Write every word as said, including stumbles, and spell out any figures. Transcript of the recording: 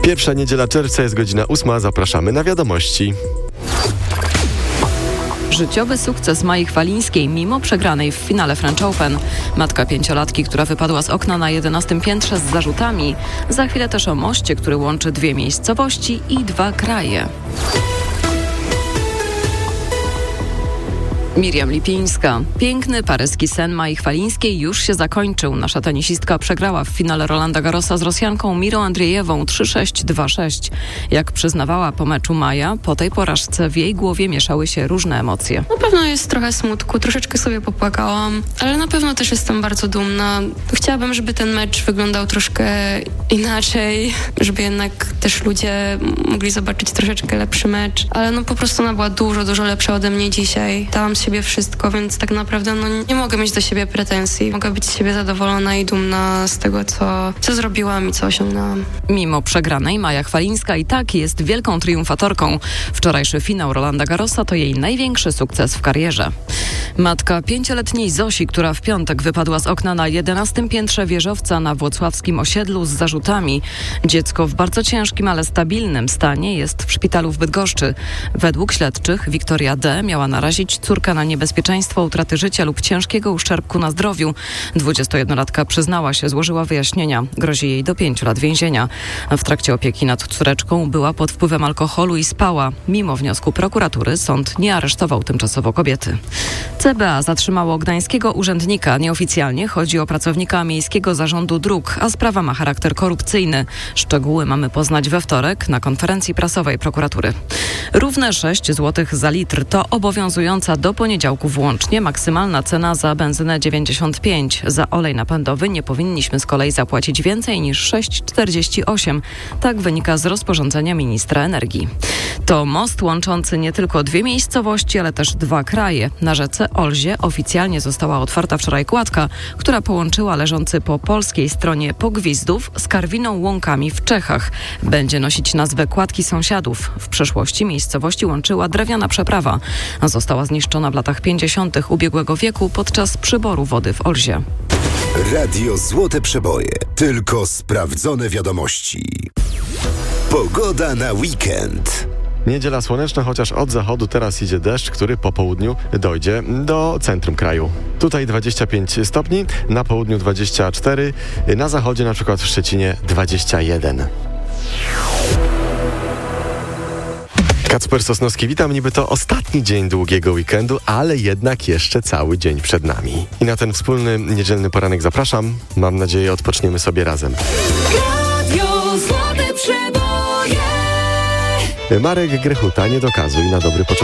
Pierwsza niedziela czerwca, jest godzina ósma. Zapraszamy na wiadomości. Życiowy sukces Mai Chwalińskiej mimo przegranej w finale French Open. Matka pięciolatki, która wypadła z okna na jedenastym piętrze z zarzutami. Za chwilę też o moście, który łączy dwie miejscowości i dwa kraje. Miriam Lipińska. Piękny paryski sen Mai Chwalińskiej już się zakończył. Nasza tenisistka przegrała w finale Rolanda Garrosa z Rosjanką Mirą Andrzejewą trzy sześć dwa sześć. Jak przyznawała po meczu Maja, po tej porażce w jej głowie mieszały się różne emocje. Na pewno jest trochę smutku, troszeczkę sobie popłakałam, ale na pewno też jestem bardzo dumna. Chciałabym, żeby ten mecz wyglądał troszkę inaczej, żeby jednak też ludzie mogli zobaczyć troszeczkę lepszy mecz, ale no po prostu ona była dużo, dużo lepsza ode mnie dzisiaj. Dałam z siebie wszystko, więc tak naprawdę no, nie mogę mieć do siebie pretensji. Mogę być z siebie zadowolona i dumna z tego, co, co zrobiłam i co osiągnęłam. Mimo przegranej Maja Chwalińska i tak jest wielką triumfatorką. Wczorajszy finał Rolanda Garrosa to jej największy sukces w karierze. Matka pięcioletniej Zosi, która w piątek wypadła z okna na jedenastym piętrze wieżowca na włocławskim osiedlu z zarzutami. Dziecko w bardzo ciężkim, ale stabilnym stanie jest w szpitalu w Bydgoszczy. Według śledczych Wiktoria D. miała narazić córkę na niebezpieczeństwo utraty życia lub ciężkiego uszczerbku na zdrowiu. dwudziestojednolatka przyznała się, złożyła wyjaśnienia. Grozi jej do pięciu lat więzienia. W trakcie opieki nad córeczką była pod wpływem alkoholu i spała. Mimo wniosku prokuratury sąd nie aresztował tymczasowo kobiety. C B A zatrzymało gdańskiego urzędnika. Nieoficjalnie chodzi o pracownika Miejskiego Zarządu Dróg, a sprawa ma charakter korupcyjny. Szczegóły mamy poznać we wtorek na konferencji prasowej prokuratury. Równe sześć złotych za litr to obowiązująca do poniedziałku włącznie maksymalna cena za benzynę dziewięćdziesiąt pięć. Za olej napędowy nie powinniśmy z kolei zapłacić więcej niż sześć czterdzieści osiem. Tak wynika z rozporządzenia ministra energii. To most łączący nie tylko dwie miejscowości, ale też dwa kraje. Na rzece Olzie oficjalnie została otwarta wczoraj kładka, która połączyła leżący po polskiej stronie Pogwizdów z Karwiną Łąkami w Czechach. Będzie nosić nazwę Kładki Sąsiadów. W przeszłości miejscowości łączyła drewniana przeprawa. Została zniszczona w latach pięćdziesiątych ubiegłego wieku podczas przyboru wody w Olzie. Radio Złote Przeboje. Tylko sprawdzone wiadomości. Pogoda na weekend. Niedziela słoneczna, chociaż od zachodu teraz idzie deszcz, który po południu dojdzie do centrum kraju. Tutaj dwadzieścia pięć stopni, na południu dwadzieścia cztery, na zachodzie na przykład w Szczecinie dwadzieścia jeden. Kacper Sosnowski, witam. Niby to ostatni dzień długiego weekendu, ale jednak jeszcze cały dzień przed nami. I na ten wspólny niedzielny poranek zapraszam. Mam nadzieję, odpoczniemy sobie razem. Radio Złote Przeboje. Marek Grechuta, nie dokazuj, na dobry początek.